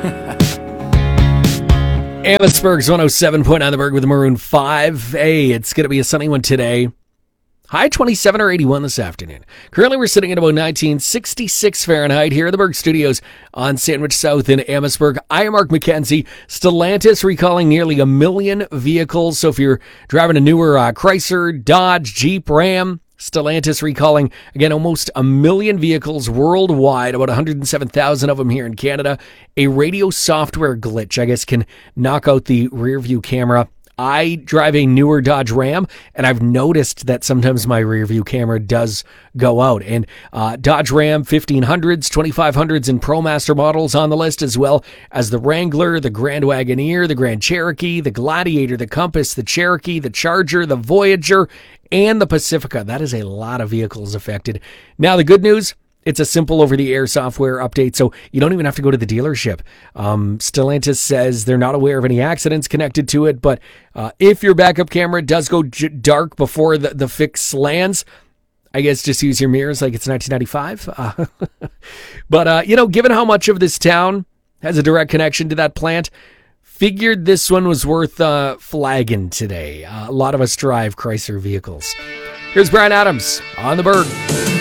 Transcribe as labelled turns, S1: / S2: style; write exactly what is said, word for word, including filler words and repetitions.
S1: Amherstburg's one oh seven point nine The Berg with Maroon five. Hey, it's going to be a sunny one today. High twenty-seven or eighty-one this afternoon. Currently, we're sitting at about nineteen sixty-six Fahrenheit here at the Berg Studios on Sandwich South in Amherstburg. I am Mark McKenzie. Stellantis recalling nearly a million vehicles. So if you're driving a newer uh, Chrysler, Dodge, Jeep, Ram, Stellantis recalling, again, almost a million vehicles worldwide, about one hundred seven thousand of them here in Canada. A radio software glitch, I guess, can knock out the rear view camera. I drive a newer Dodge Ram, and I've noticed that sometimes my rear view camera does go out. And uh, Dodge Ram fifteen hundreds, twenty-five hundreds, and ProMaster models on the list, as well as the Wrangler, the Grand Wagoneer, the Grand Cherokee, the Gladiator, the Compass, the Cherokee, the Charger, the Voyager, and the Pacifica. That is a lot of vehicles affected. Now, the good news, it's a simple over-the-air software update, so you don't even have to go to the dealership. Um, Stellantis says they're not aware of any accidents connected to it, but uh, if your backup camera does go j- dark before the, the fix lands, I guess just use your mirrors like it's nineteen ninety-five. Uh, but, uh, you know, given how much of this town has a direct connection to that plant, figured this one was worth uh, flagging today. Uh, a lot of us drive Chrysler vehicles. Here's Bryan Adams on the Berg.